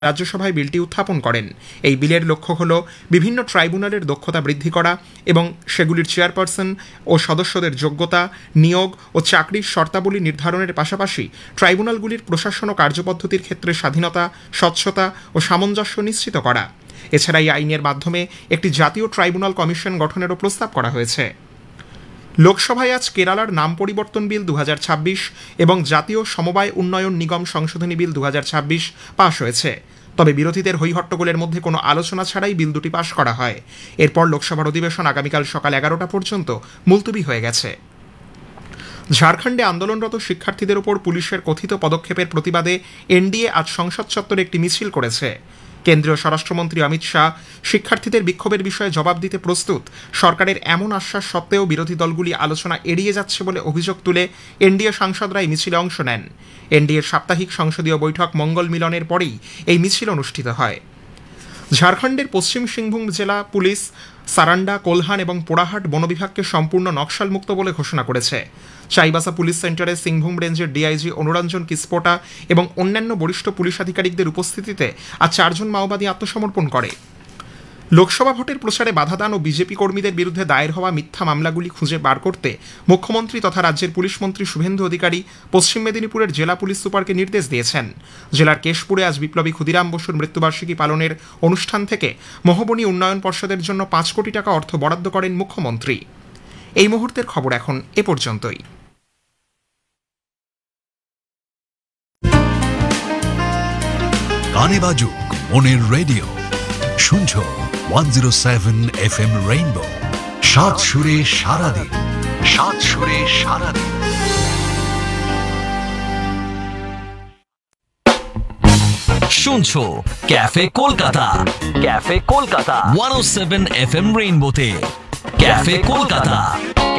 রাজ্যসভায় বিলটি উত্থাপন করেন। এই বিলের লক্ষ্য হল বিভিন্ন ট্রাইব্যুনালের দক্ষতা বৃদ্ধি করা এবং সেগুলির চেয়ারপারসন ও সদস্যদের যোগ্যতা, নিয়োগ ও চাকরির শর্তাবলী নির্ধারণের পাশাপাশি ট্রাইব্যুনালগুলির প্রশাসন ও কার্যপদ্ধতির ক্ষেত্রে স্বাধীনতা, স্বচ্ছতা ও সামঞ্জস্য নিশ্চিত করা। এছাড়া এই আইনের মাধ্যমে একটি জাতীয় ট্রাইব্যুনাল কমিশন গঠনেরও প্রস্তাব করা হয়েছে। লোকসভায় আজ কেরালার নাম পরিবর্তন বিল 2026 এবং জাতীয় সমবায় উন্নয়ন নিগম সংশোধনী বিল 2026 পাশ হয়েছে। তবে বিরোধীদের হৈহট্টগোলের মধ্যে কোনো আলোচনা ছাড়াই বিল দুটি পাশ করা হয়। এরপর লোকসভার অধিবেশন আগামীকাল সকাল 11টা পর্যন্ত মুলতবি হয়ে গেছে। ঝাড়খণ্ডে আন্দোলনরত শিক্ষার্থীদের উপর পুলিশের কথিত পদক্ষেপের প্রতিবাদে এনডিএ আজ সংসদ চত্বরে একটি মিছিল করেছে। কেন্দ্রীয় স্বরাষ্ট্রমন্ত্রী অমিত শাহ শিক্ষার্থীদের বিক্ষোভের বিষয়ে জবাব দিতে প্রস্তুত। সরকারের এমন আশ্বাস সত্ত্বেও বিরোধী দলগুলি আলোচনা এড়িয়ে যাচ্ছে বলে অভিযোগ তুলে এনডিএ সাংসদরা এই মিছিলে অংশ নেন। এনডিএর সাপ্তাহিক সংসদীয় বৈঠক মঙ্গল মিলনের পরেই এই মিছিল অনুষ্ঠিত হয়। ঝাড়খণ্ডের পশ্চিম সিংভূম জেলা পুলিশ সারান্ডা, কোলহান এবং পোড়াহাট বনবিভাগকে সম্পূর্ণ নকশালমুক্ত বলে ঘোষণা করেছে। চাইবাসা পুলিশ সেন্টারে সিংভূম রেঞ্জের ডিআইজি অনুরঞ্জন কিসপোটা এবং অন্যান্য বরিষ্ঠ পুলিশ আধিকারিকদের উপস্থিতিতে আজ 4 জন মাওবাদী আত্মসমর্পণ করে। লোকসভা ভোটের প্রচারে বাধা দান ও বিজেপি কর্মীদের বিরুদ্ধে দায়ের হওয়া মিথ্যা মামলাগুলি খুঁজে বার করতে মুখ্যমন্ত্রী তথা রাজ্যের পুলিশ মন্ত্রী শুভেন্দু অধিকারী পশ্চিম মেদিনীপুরের জেলা পুলিশ সুপারকে নির্দেশ দিয়েছেন। জেলার কেশপুরে আজ বিপ্লবী ক্ষুদিরাম বসুর মৃত্যুবার্ষিকী পালনের অনুষ্ঠান থেকে মহবনী উন্নয়ন পর্ষদের জন্য 5 কোটি টাকা অর্থ বরাদ্দ করেন মুখ্যমন্ত্রী। এই মুহূর্তের খবর এখন এ পর্যন্তই। গানে বাজুক মনের রেডিও, শুনছো 107 FM রেইনবো। 7 সুরে সারাদিন, 7 সুরে সারাদিন। শুনছো cafe Kolkata, cafe Kolkata 107 FM রেইনবোতে। Cafe Kolkata.